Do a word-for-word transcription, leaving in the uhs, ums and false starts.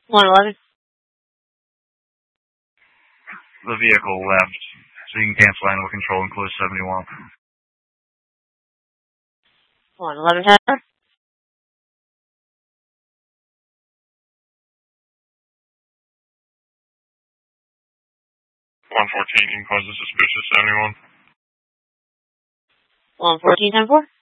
one eleven. The vehicle left, so you can cancel animal control and close seventy-one. one eleven Tower. one fourteen, you can close the suspicious seventy-one. one fourteen ten four.